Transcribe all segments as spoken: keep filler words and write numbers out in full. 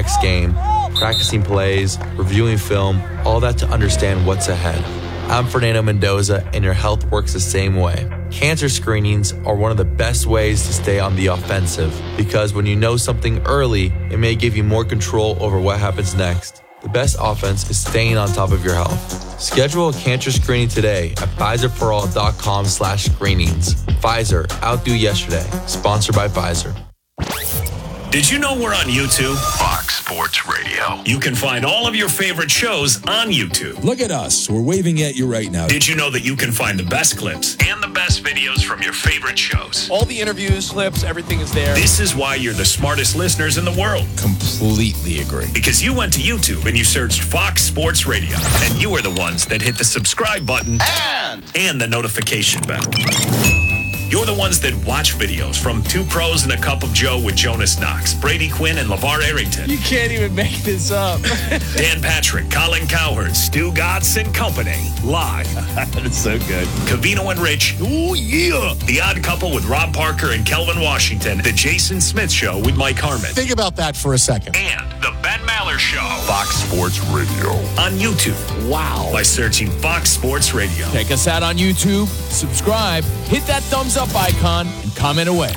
next game, practicing plays, reviewing film, all that to understand what's ahead. I'm Fernando Mendoza, and your health works the same way. Cancer screenings are one of the best ways to stay on the offensive, because when you know something early, it may give you more control over what happens next. The best offense is staying on top of your health. Schedule a cancer screening today at Pfizerforall.com slash screenings. Pfizer, outdo yesterday. Sponsored by Pfizer. Did you know we're on YouTube? Fox Sports Radio. You can find all of your favorite shows on YouTube. Look at us. We're waving at you right now. Did you know that you can find the best clips and the best videos from your favorite shows? All the interviews, clips, everything is there. This is why you're the smartest listeners in the world. Completely agree. Because you went to YouTube and you searched Fox Sports Radio. And you are the ones that hit the subscribe button And, and the notification bell. You're the ones that watch videos from Two Pros and a Cup of Joe with Jonas Knox, Brady Quinn, and LeVar Arrington. You can't even make this up. Dan Patrick, Colin Cowherd, Stu Gatz and Company. Live. That's so good. Cavino and Rich. Oh, yeah. The Odd Couple with Rob Parker and Kelvin Washington. The Jason Smith Show with Mike Harmon. Think about that for a second. And the Ben Maller Show. Fox Sports Radio. On YouTube. Wow. By searching Fox Sports Radio. Check us out on YouTube. Subscribe. Hit that thumbs up icon and comment away.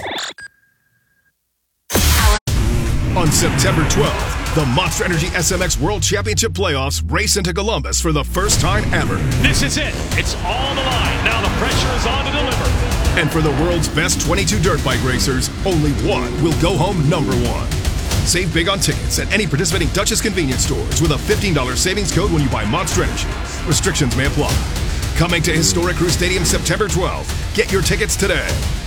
On September twelfth, the Monster Energy S M X World Championship Playoffs race into Columbus for the first time ever. This is it. It's on the line. Now the pressure is on to deliver. And for the world's best twenty-two dirt bike racers, only one will go home number one. Save big on tickets at any participating Duchess convenience stores with a fifteen dollars savings code when you buy Monster Energy. Restrictions may apply. Coming to Historic Crew Stadium September twelfth. Get your tickets today.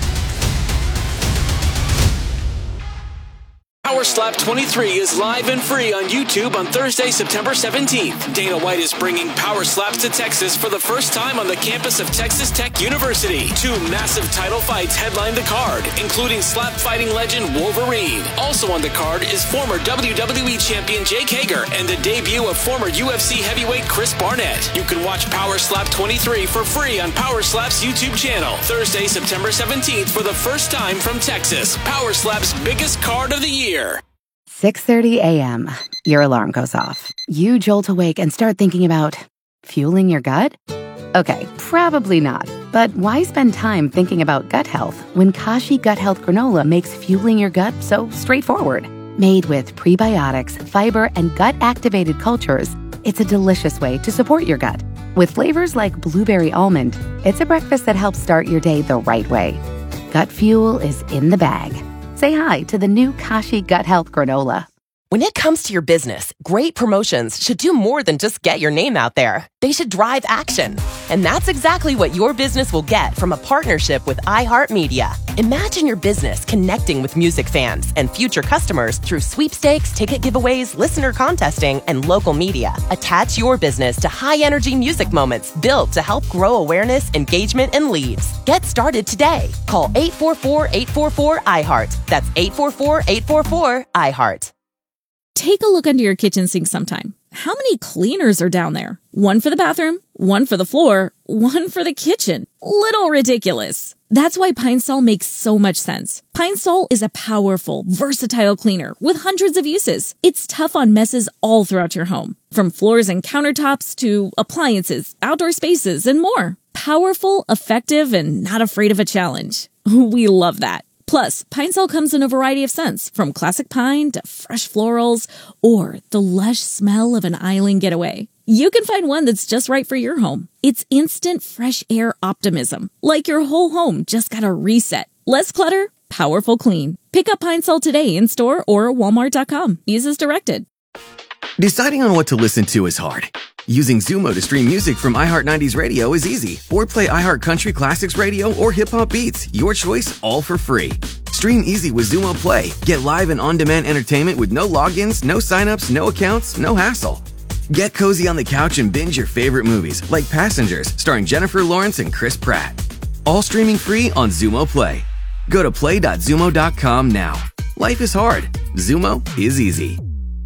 Power Slap twenty-three is live and free on YouTube on Thursday, September seventeenth. Dana White is bringing Power Slaps to Texas for the first time on the campus of Texas Tech University. Two massive title fights headline the card, including slap fighting legend Wolverine. Also on the card is former W W E champion Jake Hager and the debut of former U F C heavyweight Chris Barnett. You can watch Power Slap twenty-three for free on Power Slap's YouTube channel. Thursday, September seventeenth for the first time from Texas. Power Slap's biggest card of the year. six thirty a.m. Your alarm goes off. You jolt awake and start thinking about fueling your gut? Okay, probably not. But why spend time thinking about gut health when Kashi Gut Health Granola makes fueling your gut so straightforward? Made with prebiotics, fiber, and gut-activated cultures, it's a delicious way to support your gut. With flavors like blueberry almond, it's a breakfast that helps start your day the right way. Gut fuel is in the bag. Say hi to the new Kashi Gut Health Granola. When it comes to your business, great promotions should do more than just get your name out there. They should drive action. And that's exactly what your business will get from a partnership with iHeartMedia. Imagine your business connecting with music fans and future customers through sweepstakes, ticket giveaways, listener contesting, and local media. Attach your business to high-energy music moments built to help grow awareness, engagement, and leads. Get started today. Call eight four four, eight four four, I heart. That's eight four four, eight four four, I heart. Take a look under your kitchen sink sometime. How many cleaners are down there? One for the bathroom, one for the floor, one for the kitchen. Little ridiculous. That's why Pine Sol makes so much sense. Pine Sol is a powerful, versatile cleaner with hundreds of uses. It's tough on messes all throughout your home, from floors and countertops to appliances, outdoor spaces, and more. Powerful, effective, and not afraid of a challenge. We love that. Plus, Pine Sol comes in a variety of scents, from classic pine to fresh florals, or the lush smell of an island getaway. You can find one that's just right for your home. It's instant fresh air optimism, like your whole home just got a reset. Less clutter, powerful clean. Pick up Pine Sol today in store or walmart dot com. Use as directed. Deciding on what to listen to is hard. Using Zumo to stream music from iHeart nineties Radio is easy. Or play iHeart Country Classics Radio or Hip Hop Beats. Your choice, all for free. Stream easy with Zumo Play. Get live and on-demand entertainment with no logins, no signups, no accounts, no hassle. Get cozy on the couch and binge your favorite movies, like Passengers, starring Jennifer Lawrence and Chris Pratt. All streaming free on Zumo Play. Go to play dot zumo dot com now. Life is hard. Zumo is easy.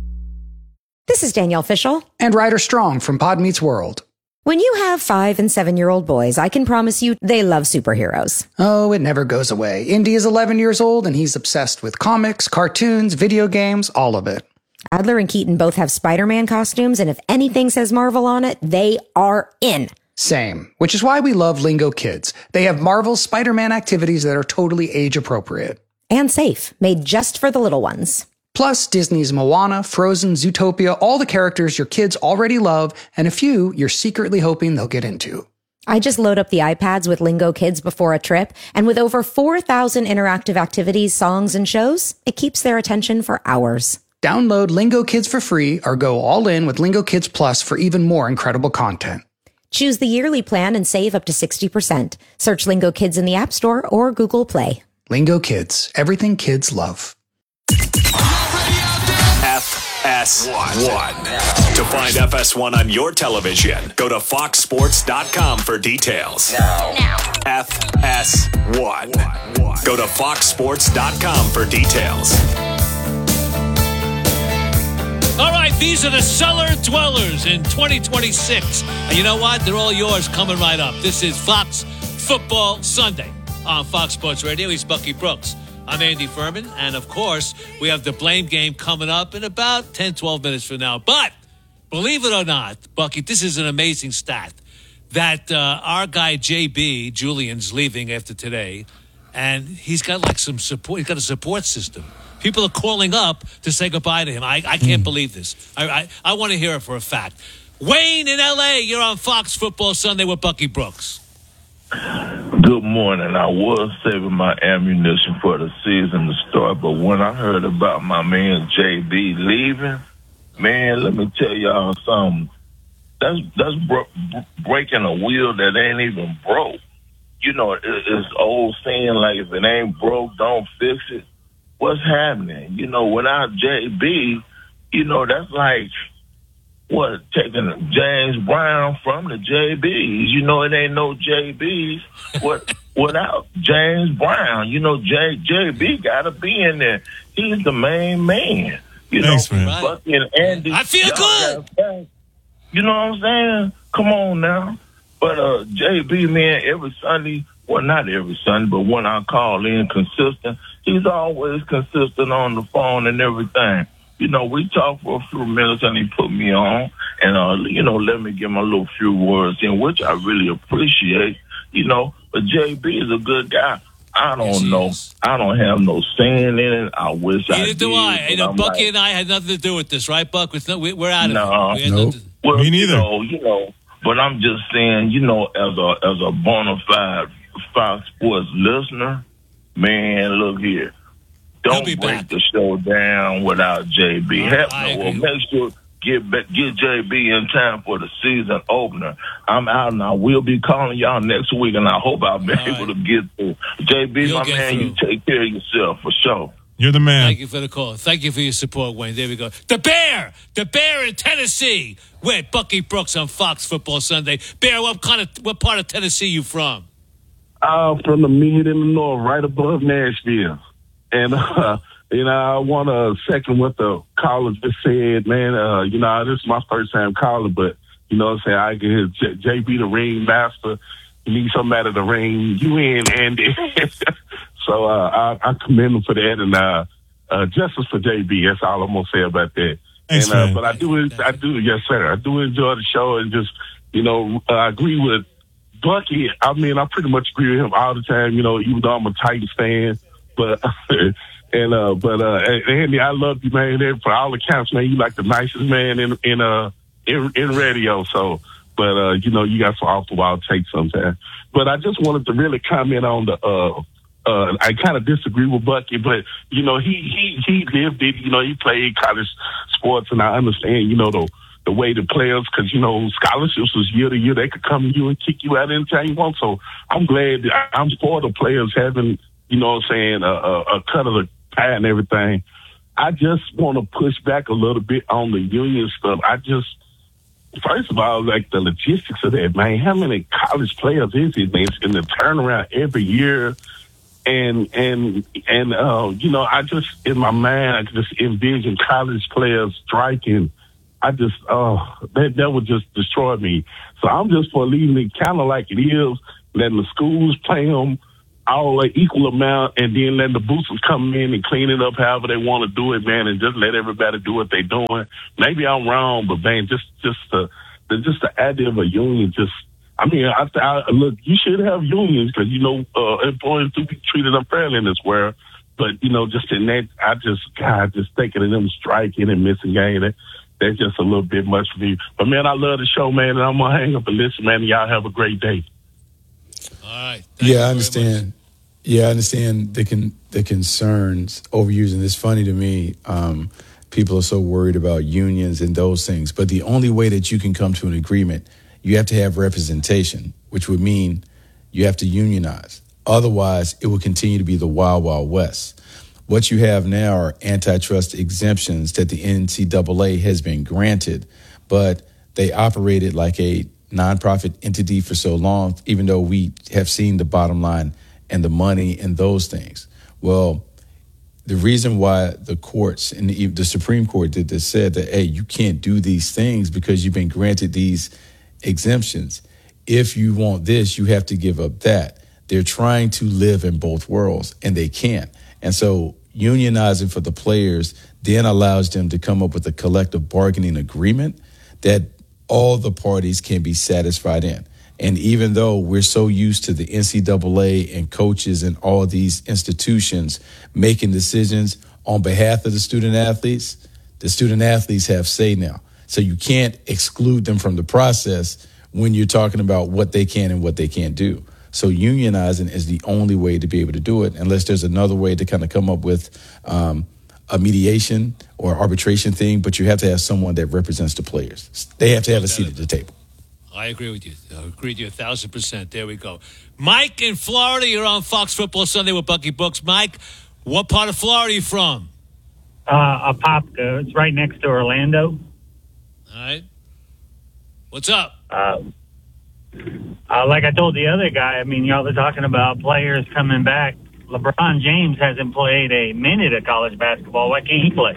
This is Danielle Fishel. And Ryder Strong from Pod Meets World. When you have five and seven-year-old boys, I can promise you they love superheroes. Oh, it never goes away. Indy is eleven years old, and he's obsessed with comics, cartoons, video games, all of it. Adler and Keaton both have Spider-Man costumes, and if anything says Marvel on it, they are in. Same, which is why we love Lingo Kids. They have Marvel's Spider-Man activities that are totally age-appropriate. And safe, made just for the little ones. Plus, Disney's Moana, Frozen, Zootopia, all the characters your kids already love, and a few you're secretly hoping they'll get into. I just load up the iPads with Lingo Kids before a trip, and with over four thousand interactive activities, songs, and shows, it keeps their attention for hours. Download Lingo Kids for free or go all in with Lingo Kids Plus for even more incredible content. Choose the yearly plan and save up to sixty percent. Search Lingo Kids in the App Store or Google Play. Lingo Kids, everything kids love. F S one. To find F S one on your television, go to fox sports dot com for details. Now. now. F S one. Go to fox sports dot com for details. All right, these are the cellar dwellers in twenty twenty-six. And you know what? They're all yours coming right up. This is Fox Football Sunday on Fox Sports Radio. He's Bucky Brooks. I'm Andy Furman. And, of course, we have the Blame Game coming up in about ten, twelve minutes from now. But, believe it or not, Bucky, this is an amazing stat that uh, our guy J B, Julian's leaving after today, and he's got like some support. He's got a support system. People are calling up to say goodbye to him. I, I can't mm. believe this. I, I, I want to hear it for a fact. Wayne in L A, you're on Fox Football Sunday with Bucky Brooks. Good morning. I was saving my ammunition for the season to start, but when I heard about my man J B leaving, man, let me tell y'all something. That's that's bro- breaking a wheel that ain't even broke. You know, it, it's old saying like, if it ain't broke, don't fix it. What's happening? You know, without J B, you know, that's like, what, taking James Brown from the J Bs. You know, it ain't no J Bs what, without James Brown. You know, J, JB got to be in there. He's the main man. You Thanks, know, man. Bucky and Andy. I feel good. You know what I'm saying? Come on now. But uh, J B, man, every Sunday, well, not every Sunday, but when I call in consistent, he's always consistent on the phone and everything. You know, we talked for a few minutes and he put me on and, uh, you know, let me get my little few words in, which I really appreciate, you know. But J B is a good guy. I don't yes, know. Is. I don't have no saying in it. I wish Neither I did. Neither do I. You know, Bucky like, and I had nothing to do with this, right, Buck? No, we're out of no, it. No, to, well, me neither. You know, you know, but I'm just saying, you know, as a as a bona fide Fox Sports listener, man, look here. Don't break back. the show down without J B. Uh, Help me. Well, make sure get get J B in time for the season opener. I'm out and I will be calling y'all next week, and I hope I'll be All able right. to get through. J B, You'll my man, through. You take care of yourself for sure. You're the man. Thank you for the call. Thank you for your support, Wayne. There we go. The Bear, the Bear in Tennessee. With Bucky Brooks on Fox Football Sunday. Bear, what kind of what part of Tennessee you from? I'm uh, from the mid in the north, right above Nashville. And, uh, you know, I want to second what the caller just said, man. Uh, you know, this is my first time calling, but, you know what I'm saying, I can hear J- J B the ring master. You need somebody to ring you in, Andy. so uh, I, I commend him for that. And uh, uh, justice for J B, that's all I'm going to say about that. Thanks, and uh, man. But I do, I do, yes, sir. I do enjoy the show and just, you know, uh, I agree with Bucky. I mean, I pretty much agree with him all the time, you know, even though I'm a Titans fan. But and uh, but uh, Andy, I love you, man. For all accounts, man, you like the nicest man in in uh in, in radio. So, but uh, you know, you got some off the wall takes sometimes. But I just wanted to really comment on the uh uh. I kind of disagree with Bucky, but you know, he he he lived it. You know, he played college sports, and I understand. You know the. the way the players, because, you know, scholarships was year to year. They could come to you and kick you out anytime you want. So I'm glad, that I'm for the players having, you know what I'm saying, a, a, a cut of the pie and everything. I just want to push back a little bit on the union stuff. I just, first of all, like the logistics of that, man, how many college players is it, man? It's in the turnaround every year. And, and, and, uh, you know, I just, in my mind, I just envision college players striking. I just, oh, that, that would just destroy me. So I'm just for leaving it kind of like it is, letting the schools play them. all an equal amount, and then letting the boosters come in and clean it up however they want to do it, man, and just let everybody do what they're doing. Maybe I'm wrong, but man, just just the, the just the idea of a union, just I mean, I, I look, you should have unions because you know uh, employees do be treated unfairly in this world. But you know, just in that, I just God, just thinking of them striking and missing games. That, that's just a little bit much for me. But man, I love the show, man, and I'm gonna hang up and listen, man. And y'all have a great day. All right. Yeah, I understand. Yeah, I understand the con- the concerns overusing. It's funny to me. Um, people are so worried about unions and those things. But the only way that you can come to an agreement, you have to have representation, which would mean you have to unionize. Otherwise, it will continue to be the wild, wild west. What you have now are antitrust exemptions that the N C double A has been granted, but they operated like a nonprofit entity for so long, even though we have seen the bottom line and the money and those things. Well, the reason why the courts and the, the Supreme Court did this said that, hey, you can't do these things because you've been granted these exemptions. If you want this, you have to give up that. They're trying to live in both worlds, and they can't. And so unionizing for the players then allows them to come up with a collective bargaining agreement that all the parties can be satisfied in. And even though we're so used to the N C double A and coaches and all of these institutions making decisions on behalf of the student athletes, the student athletes have say now. So you can't exclude them from the process when you're talking about what they can and what they can't do. So unionizing is the only way to be able to do it, unless there's another way to kind of come up with um, a mediation or arbitration thing, but you have to have someone that represents the players. They have to have a seat at the table. I agree with you. I agree with you a thousand percent. There we go. Mike in Florida, you're on Fox Football Sunday with Bucky Brooks. Mike, what part of Florida are you from? Uh, Apopka. It's right next to Orlando. All right. What's up? Uh, uh, like I told the other guy, I mean, y'all are talking about players coming back. LeBron James hasn't played a minute of college basketball. Why can't he play?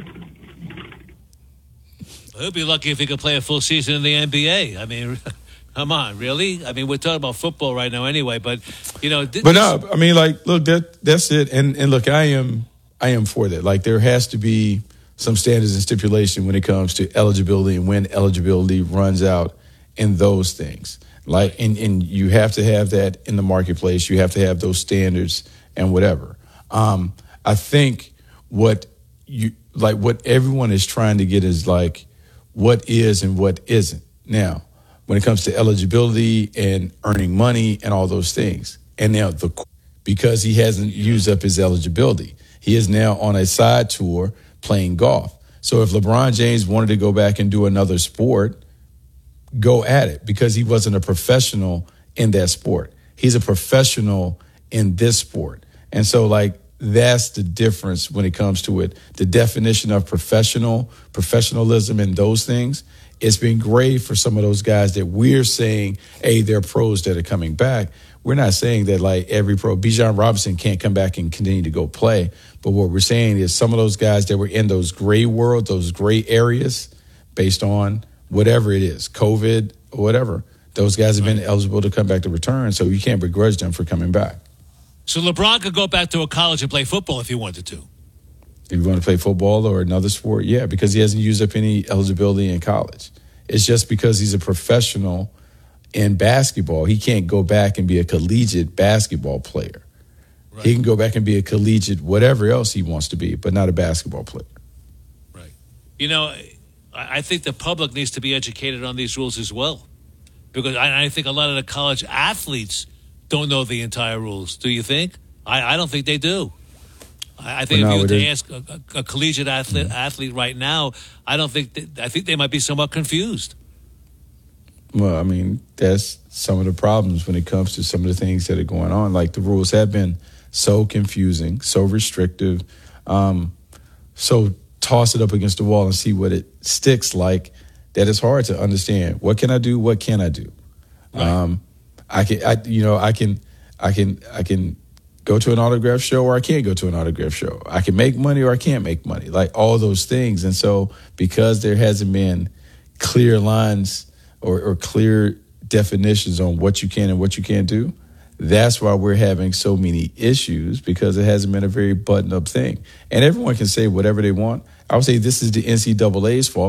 He'll be lucky if he could play a full season in the N B A. I mean, come on, really? I mean, we're talking about football right now anyway, but, you know. Th- but no, I mean, like, look, that that's it. And and look, I am I am for that. Like, there has to be some standards and stipulation when it comes to eligibility and when eligibility runs out and those things. Like, and, and you have to have that in the marketplace. You have to have those standards and whatever. Um, I think what you like, what everyone is trying to get is like, what is and what isn't. Now, when it comes to eligibility and earning money and all those things, and now the because he hasn't used up his eligibility, he is now on a side tour playing golf. So if LeBron James wanted to go back and do another sport, go at it, because he wasn't a professional in that sport. He's a professional in this sport. And so, like, that's the difference when it comes to it. The definition of professional, professionalism and those things, it's been great for some of those guys that we're saying, hey, they're pros that are coming back. We're not saying that, like, every pro, Bijan Robinson can't come back and continue to go play. But what we're saying is some of those guys that were in those gray worlds, those gray areas, based on whatever it is, COVID or whatever, those guys have been eligible to come back to return. So you can't begrudge them for coming back. So LeBron could go back to a college and play football if he wanted to. If you want to play football or another sport, yeah, because he hasn't used up any eligibility in college. It's just because he's a professional in basketball, he can't go back and be a collegiate basketball player. Right. He can go back and be a collegiate whatever else he wants to be, but not a basketball player. Right. You know, I think the public needs to be educated on these rules as well, because I, I think a lot of the college athletes don't know the entire rules. Do you think? I, I don't think they do. I, I think well, if no, you were to ask a, a, a collegiate athlete, mm-hmm. athlete right now, I don't think that, I think they might be somewhat confused. Well, I mean, that's some of the problems when it comes to some of the things that are going on. Like, the rules have been so confusing, so restrictive, um, so toss it up against the wall and see what it sticks like, that it's hard to understand. What can I do? What can I do? Right. Um, I can, I, you know, I can, I can, I can go to an autograph show or I can't go to an autograph show. I can make money or I can't make money, like all those things. And so because there hasn't been clear lines or, or clear definitions on what you can and what you can't do, That's why we're having so many issues, because it hasn't been a very buttoned up thing. And everyone can say whatever they want. I would say this is the N C double A's fault.